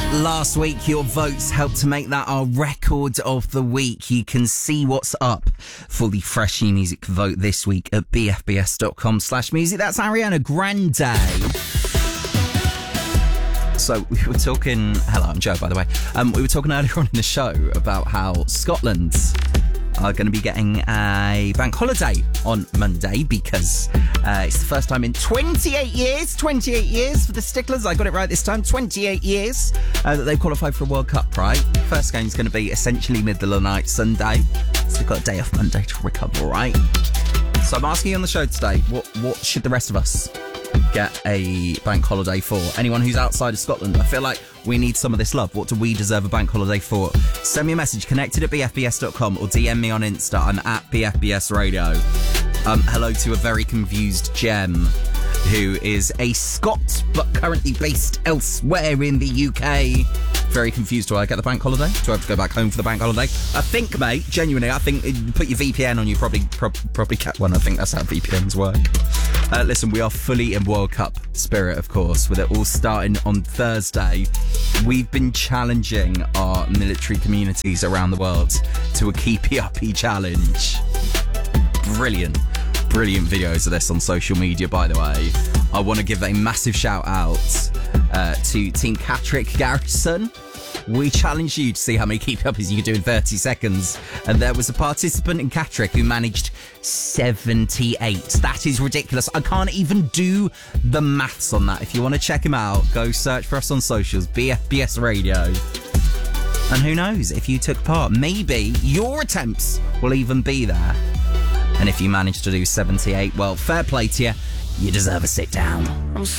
Last week, your votes helped to make that our record of the week. You can see what's up for the Fresh New Music vote this week at bfbs.com/music. That's Ariana Grande. So we were talking... Hello, I'm Joe, by the way. We were talking earlier on in the show about how Scotland are going to be getting a bank holiday on Monday because it's the first time in 28 years for the Sticklers. I got it right this time. 28 years that they've qualified for a World Cup, right? First game's going to be essentially middle of the night Sunday. So they've got a day off Monday to recover, right? So I'm asking you on the show today, what should the rest of us get a bank holiday for? Anyone who's outside of Scotland, I feel like we need some of this love. What do we deserve a bank holiday for? Send me a message, connected at bfbs.com, or DM me on Insta. I'm at BFBS Radio. Hello to a very confused Gem, who is a Scot but currently based elsewhere in the UK. Very confused. Do I get the bank holiday? Do I have to go back home for the bank holiday? I think, mate, genuinely, I think you put your VPN on, you probably get one. I think that's how VPNs work. Listen, we are fully in World Cup spirit, of course, with it all starting on Thursday. We've been challenging our military communities around the world to a Keepy Uppy challenge. Brilliant videos of this on social media, by the way. I want to give a massive shout out to Team Catterick Garrison. We challenged you to see how many keep uppies you could do in 30 seconds. And there was a participant in Catterick who managed 78. That is ridiculous. I can't even do the maths on that. If you want to check him out, go search for us on socials, BFBS Radio. And who knows, if you took part, maybe your attempts will even be there. And if you manage to do 78, well, fair play to you. You deserve a sit down.